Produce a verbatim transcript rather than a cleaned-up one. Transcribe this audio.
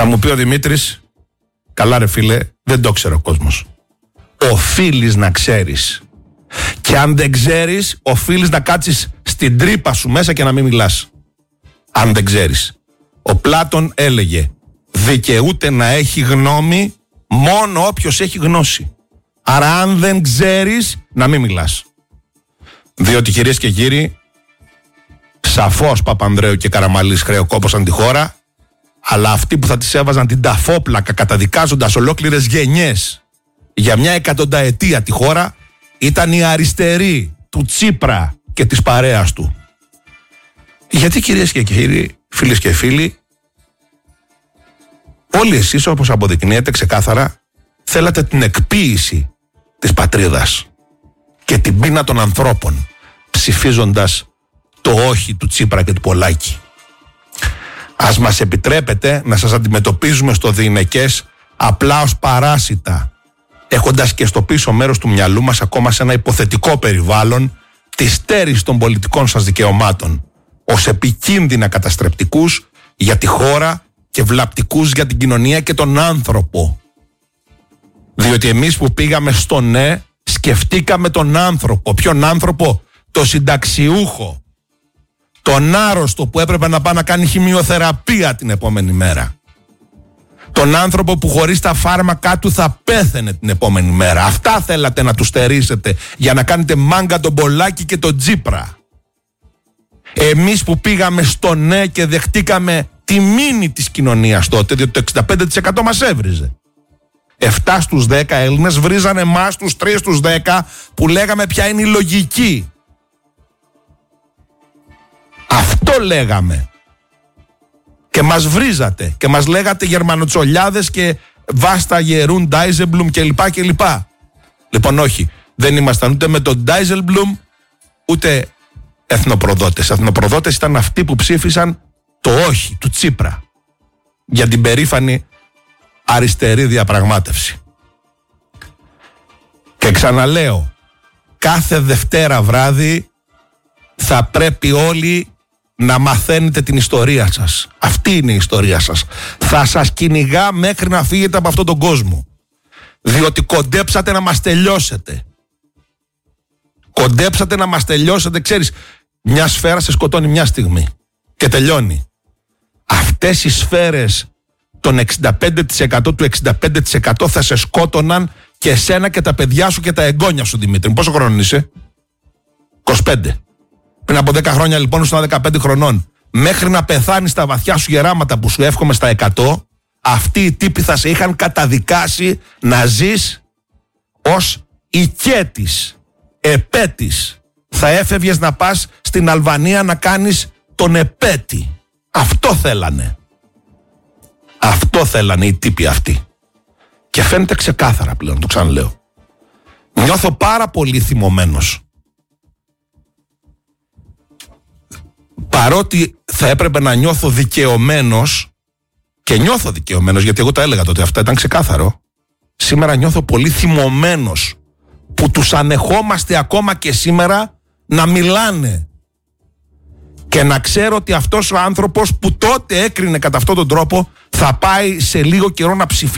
Θα μου πει ο Δημήτρης, καλά ρε φίλε, δεν το ξέρει ο κόσμος. Οφείλεις να ξέρεις. Και αν δεν ξέρεις, οφείλεις να κάτσεις στην τρύπα σου μέσα και να μην μιλάς. Αν δεν ξέρεις. Ο Πλάτων έλεγε, δικαιούται να έχει γνώμη μόνο όποιος έχει γνώση. Άρα αν δεν ξέρεις, να μην μιλάς. Διότι κυρίες και κύριοι, σαφώς Παπανδρέου και Καραμανλής χρεοκόπωσαν τη χώρα, αλλά αυτοί που θα τις έβαζαν την ταφόπλακα καταδικάζοντας ολόκληρες γενιές για μια εκατονταετία τη χώρα ήταν οι αριστεροί του Τσίπρα και της παρέας του. Γιατί κυρίες και κύριοι, φίλες και φίλοι, όλοι εσείς, όπως αποδεικνύεται ξεκάθαρα, θέλατε την εκποίηση της πατρίδας και την πείνα των ανθρώπων, ψηφίζοντας το όχι του Τσίπρα και του Πολάκη. Ας μας επιτρέπετε να σας αντιμετωπίζουμε στο διηνεκές απλά ως παράσιτα, έχοντας και στο πίσω μέρος του μυαλού μας ακόμα σε ένα υποθετικό περιβάλλον τη στέρηση των πολιτικών σας δικαιωμάτων, ως επικίνδυνα καταστρεπτικούς για τη χώρα και βλαπτικούς για την κοινωνία και τον άνθρωπο. Διότι εμείς που πήγαμε στο ναι, σκεφτήκαμε τον άνθρωπο. Ποιον άνθρωπο? Το συνταξιούχο. Τον άρρωστο που έπρεπε να πάει να κάνει χημειοθεραπεία την επόμενη μέρα. Τον άνθρωπο που χωρίς τα φάρμακά του θα πέθαινε την επόμενη μέρα. Αυτά θέλατε να του στερήσετε για να κάνετε μάγκα τον Πολάκη και τον Τσίπρα. Εμείς που πήγαμε στο ναι και δεχτήκαμε τη μήνυ της κοινωνίας τότε, διότι το εξήντα πέντε τοις εκατό μας έβριζε. εφτά στους δέκα Έλληνες βρίζανε εμάς τους τρεις στους δέκα που λέγαμε ποια είναι η λογική. Αυτό λέγαμε. Και μας βρίζατε και μας λέγατε Γερμανοτσολιάδες και Βάστα Γερούν, Ντάιζεμπλουμ κλπ. κλπ. Λοιπόν, όχι. Δεν ήμασταν ούτε με τον Ντάιζεμπλουμ ούτε εθνοπροδότες. Εθνοπροδότες ήταν αυτοί που ψήφισαν το όχι του Τσίπρα για την περήφανη αριστερή διαπραγμάτευση. Και ξαναλέω, κάθε Δευτέρα βράδυ θα πρέπει όλοι να μαθαίνετε την ιστορία σας. Αυτή είναι η ιστορία σας. Θα σας κυνηγά μέχρι να φύγετε από αυτόν τον κόσμο. Διότι κοντέψατε να μας τελειώσετε. Κοντέψατε να μας τελειώσετε. Ξέρεις, μια σφαίρα σε σκοτώνει μια στιγμή και τελειώνει. Αυτές οι σφαίρες των εξήντα πέντε τοις εκατό του εξήντα πέντε τοις εκατό θα σε σκότωναν και εσένα και τα παιδιά σου και τα εγγόνια σου, Δημήτρη. Πόσο χρόνο είσαι? είκοσι πέντε. Πριν από δέκα χρόνια λοιπόν ήσουν δεκαπέντε χρονών. Μέχρι να πεθάνεις στα βαθιά σου γεράματα που σου εύχομαι στα εκατό, αυτοί οι τύποι θα σε είχαν καταδικάσει να ζεις ως οικέτης, επέτης. Θα έφευγες να πας στην Αλβανία να κάνεις τον επέτη. Αυτό θέλανε. Αυτό θέλανε οι τύποι αυτοί. Και φαίνεται ξεκάθαρα πλέον, το ξαναλέω. Νιώθω πάρα πολύ θυμωμένος. Παρότι θα έπρεπε να νιώθω δικαιωμένος, και νιώθω δικαιωμένος γιατί εγώ τα έλεγα τότε, αυτά ήταν ξεκάθαρο, σήμερα νιώθω πολύ θυμωμένος που τους ανεχόμαστε ακόμα και σήμερα να μιλάνε. Και να ξέρω ότι αυτός ο άνθρωπος που τότε έκρινε κατά αυτόν τον τρόπο θα πάει σε λίγο καιρό να ψηφίσει